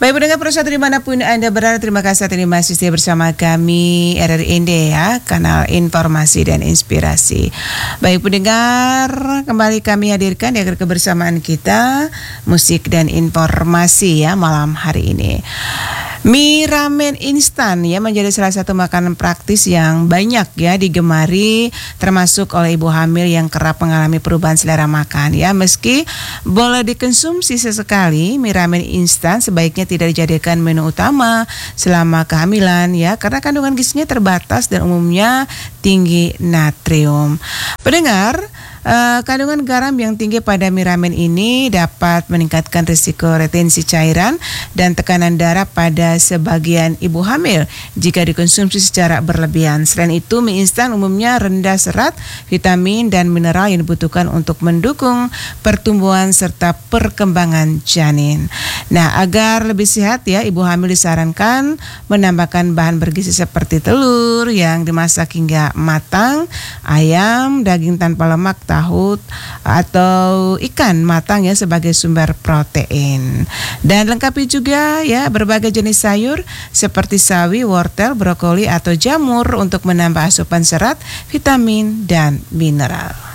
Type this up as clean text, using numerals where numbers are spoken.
Baik pendengar pemirsa dimanapun Anda berada, terima kasih setia bersama kami RRI Inde ya, kanal informasi dan inspirasi. Baik pendengar, kembali kami hadirkan di akhir kebersamaan kita musik dan informasi ya malam hari ini. Mie ramen instan ya menjadi salah satu makanan praktis yang banyak ya digemari termasuk oleh ibu hamil yang kerap mengalami perubahan selera makan ya. Meski boleh dikonsumsi sesekali, mie ramen instan sebaiknya tidak dijadikan menu utama selama kehamilan ya karena kandungan gizinya terbatas dan umumnya tinggi natrium. Pendengar, kandungan garam yang tinggi pada mie ramen ini dapat meningkatkan risiko retensi cairan dan tekanan darah pada sebagian ibu hamil jika dikonsumsi secara berlebihan. Selain itu, mie instan umumnya rendah serat, vitamin, dan mineral yang dibutuhkan untuk mendukung pertumbuhan serta perkembangan janin. Nah, agar lebih sehat ya, ibu hamil disarankan menambahkan bahan bergizi seperti telur yang dimasak hingga matang, ayam, daging tanpa lemak, tahu atau ikan matang ya sebagai sumber protein. Dan lengkapi juga ya berbagai jenis sayur seperti sawi, wortel, brokoli atau jamur untuk menambah asupan serat, vitamin dan mineral.